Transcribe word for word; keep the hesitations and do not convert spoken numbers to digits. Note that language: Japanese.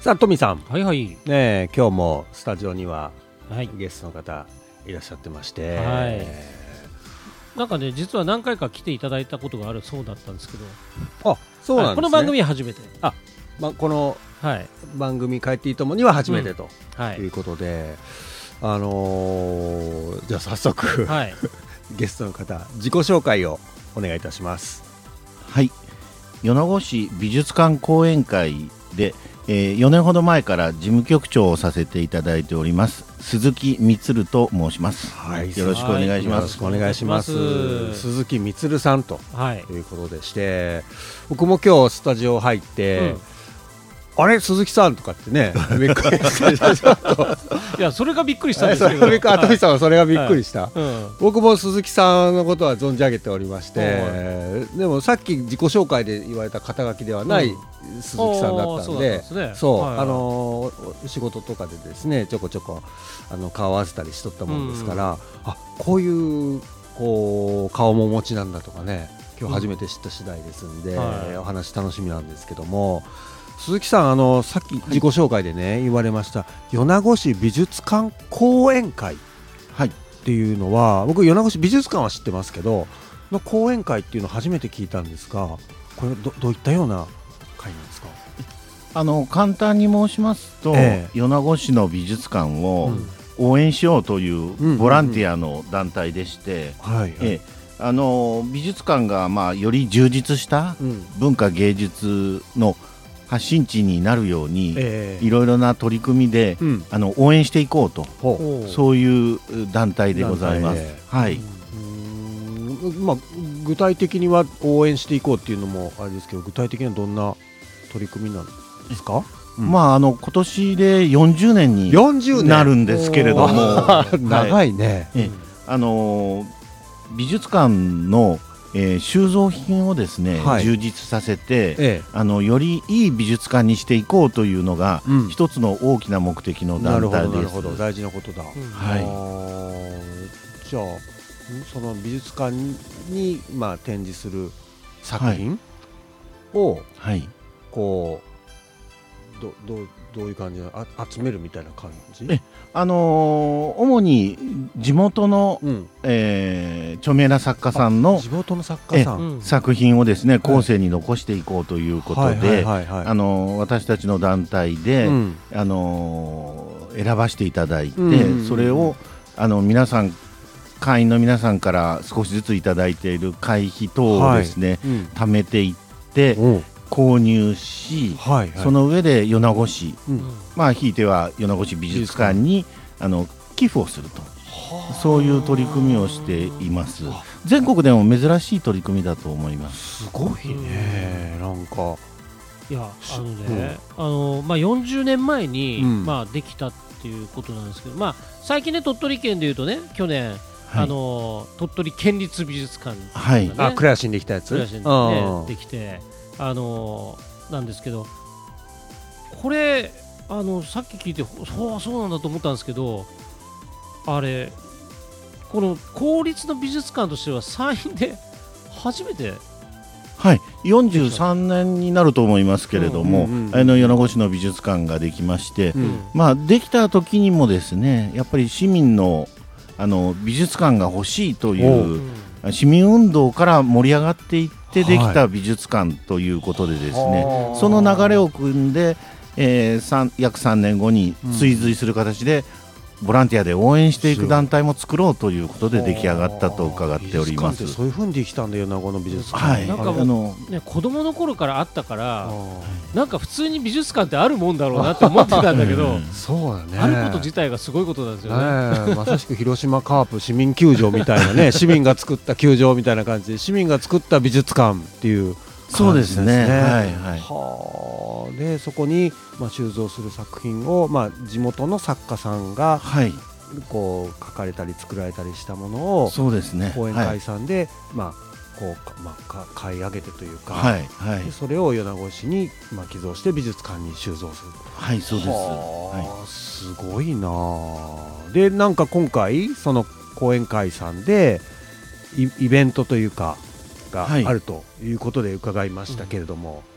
さあトミさん、 はいはい、 ねえ今日もスタジオにははいゲストの方いらっしゃってまして、 はい、なんかね実は何回か来ていただいたことがあるそうだったんですけど、 あ、そうなんですね、 はい、この番組は初めて、 あ、ま、このはい番組帰っていいともには初めてと、 うんはい、 いうことで、あのー、じゃあ早速、はい、ゲストの方自己紹介をお願いいたします。 はい、米子市美術館講演会で、えー、よねんほど前から事務局長をさせていただいております鈴木充と申します、はい、よろしくお願いします。 よろしくお願いします。鈴木充さんということでして、はい、僕も今日スタジオ入って、うんあれ鈴木さんとかってねびっくりしたいやそれがびっくりしたんですけど、 あトミさんはそれがびっくりした、はいうん、僕も鈴木さんのことは存じ上げておりまして、でもさっき自己紹介で言われた肩書きではない鈴木さんだったんで、そう、あの仕事とかでですねちょこちょこあの顔合わせたりしとったもんですから、うん、あこういうこう顔もお持ちなんだとかね今日初めて知った次第ですんで、うんはい、お話楽しみなんですけども、鈴木さん、あのさっき自己紹介でね、はい、言われました米子市美術館講演会っていうのは、はい、僕米子市美術館は知ってますけどの講演会っていうのを初めて聞いたんですが、これ ど, どういったような会なんですか？ あの簡単に申しますと、ええ、米子市の美術館を応援しようというボランティアの団体でして、あの美術館がまあより充実した文化芸術の発信地になるように、えー、いろいろな取り組みで、うん、あの応援していこうと、そういう団体でございます。はい、 うーん、まあ、具体的には応援していこうっていうのもあれですけど、具体的にはどんな取り組みなんですか？ うん、まあ、あの今年でよんじゅうねんになるんですけれども長いね、 はい、あの美術館のえー、収蔵品をですね、はい、充実させて、ええ、あのよりいい美術館にしていこうというのが、うん、一つの大きな目的の団体です。なるほど、なるほど、 大事なことだ、うん、はい、じゃあその美術館に、に、まあ、展示する作品を、はい、こうどどうどういう感じで集めるみたいな感じ？ え、あのー、主に地元の、うんえー、著名な作家さんの地元の作家さん作品をですね、後世に残していこうということで、私たちの団体で、うん、あのー、選ばせていただいて、うん、それをあの皆さん会員の皆さんから少しずついただいている会費等をですね、はいうん、貯めていって購入し、はいはい、その上で米子市、うん、まあひいては米子市美術館にあの寄付をすると、そういう取り組みをしています。全国でも珍しい取り組みだと思います。 すごいね、なんかいやあのね、うん、あのまあ、よんじゅうねんまえに、うんまあ、できたっていうことなんですけど、まあ、最近ね鳥取県でいうとね去年、はい、あの鳥取県立美術館、ねはい、あクレアシンできたやつクレアシンで、ね、できてあのなんですけど、これあのさっき聞いてそうそうなんだと思ったんですけど、あれこの公立の美術館としては山陰で初めて、 はい、よんじゅうさんねんになると思いますけれども、うんうんうん、あの米子市の美術館ができまして、うんまあ、できた時にもですねやっぱり市民の、あの美術館が欲しいという市民運動から盛り上がっていってできた美術館ということでですね、はい、その流れを組んで、えー、約さんねんごに追随する形で、うんボランティアで応援していく団体も作ろうということで出来上がったと伺っております。 美術館ってそういう風にできたんだよ、名護の美術館、 はい、なんかもう、あの、ね、子供の頃からあったからなんか普通に美術館ってあるもんだろうなって思ってたんだけどそうだね、 あること自体がすごいことなんですよね。 ねまさしく広島カープ市民球場みたいなね市民が作った球場みたいな感じで市民が作った美術館っていうそうですね、はいはい、 はでそこに、まあ、収蔵する作品を、まあ、地元の作家さんが、はい、こう書かれたり作られたりしたものをそうですね講演会さんで、はいまあこうまあ、か買い上げてというか、 はいはい、 でそれを米子市に、まあ、寄贈して美術館に収蔵する。 はいそうです、 はい、すごいな。でなんか今回その講演会さんで イ, イベントというかがあるということで伺いましたけれども、はい